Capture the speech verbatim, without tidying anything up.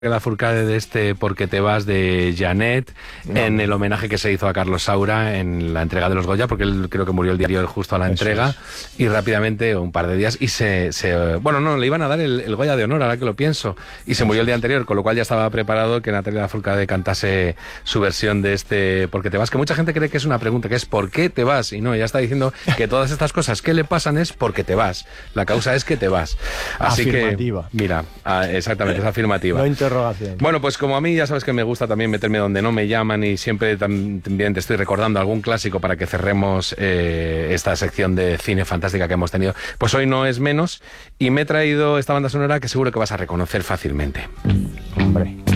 La Furcade de este Porque te vas de Janet, no. en el homenaje que se hizo a Carlos Saura en la entrega de los Goya, porque él creo que murió el día justo a la entrega, es. y rápidamente, un par de días, y se, se bueno, no, le iban a dar el, el Goya de honor, ahora que lo pienso, y se murió el día anterior, con lo cual ya estaba preparado que Natalia Lafourcade cantase su versión de este Porque te vas, que mucha gente cree que es una pregunta, que es ¿por qué te vas? Y no, ella está diciendo que todas estas cosas que le pasan es porque te vas, la causa es que te vas. Así afirmativa. que, mira, exactamente, es afirmativa. No interrogación. Bueno, pues como a mí ya sabes que me gusta también meterme donde no me llaman y siempre también te estoy recordando algún clásico para que cerremos eh, esta sección de cine fantástica que hemos tenido, pues hoy no es menos y me he traído esta banda sonora que seguro que vas a reconocer fácilmente. Hombre.